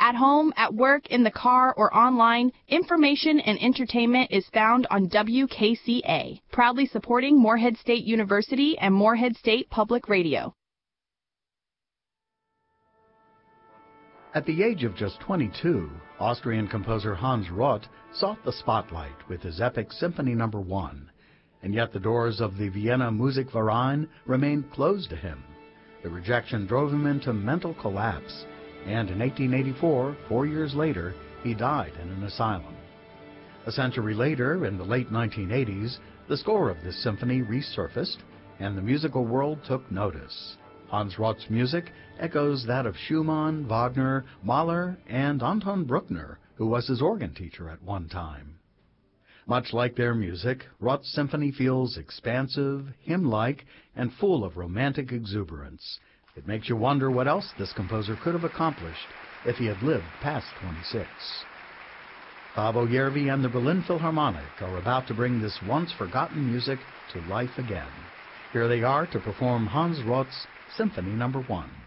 At home, at work, in the car, or online, information and entertainment is found on WKCA, proudly supporting Morehead State University and Morehead State Public Radio. At the age of just 22, Austrian composer Hans Roth sought the spotlight with his epic Symphony No. 1, and yet the doors of the Vienna Musikverein remained closed to him. The rejection drove him into mental collapse, and in 1884, 4 years later, he died in an asylum. A century later, in the late 1980s, the score of this symphony resurfaced, and the musical world took notice. Hans Roth's music echoes that of Schumann, Wagner, Mahler, and Anton Bruckner, who was his organ teacher at one time. Much like their music, Roth's symphony feels expansive, hymn-like, and full of romantic exuberance. It makes you wonder what else this composer could have accomplished if he had lived past 26. Paavo Järvi and the Berlin Philharmonic are about to bring this once-forgotten music to life again. Here they are to perform Hans Roth's Symphony No. 1.